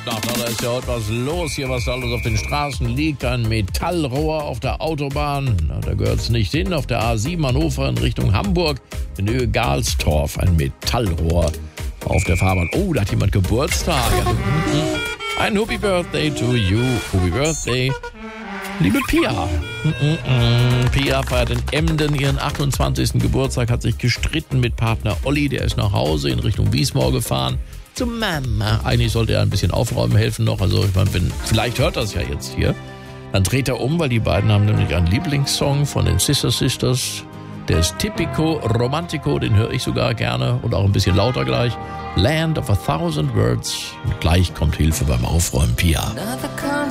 Freitagnacht, da ist ja heute was los hier, was da alles auf den Straßen liegt. Ein Metallrohr auf der Autobahn, na, da gehört's nicht hin. Auf der A7 Hannover in Richtung Hamburg, in Höhe Galstorf, ein Metallrohr auf der Fahrbahn. Oh, da hat jemand Geburtstag. Ein Happy Birthday to you. Happy Birthday, liebe Pia. Pia feiert in Emden ihren 28. Geburtstag, hat sich gestritten mit Partner Olli, der ist nach Hause in Richtung Wiesmoor gefahren. Zu Mama. Eigentlich sollte er ein bisschen aufräumen helfen noch. Also ich meine, vielleicht hört das ja jetzt hier. Dann dreht er um, weil die beiden haben nämlich einen Lieblingssong von den Sister Sisters. Der ist Tipico Romantico, den höre ich sogar gerne und auch ein bisschen lauter gleich. Land of a Thousand Words. Und gleich kommt Hilfe beim Aufräumen, Pia.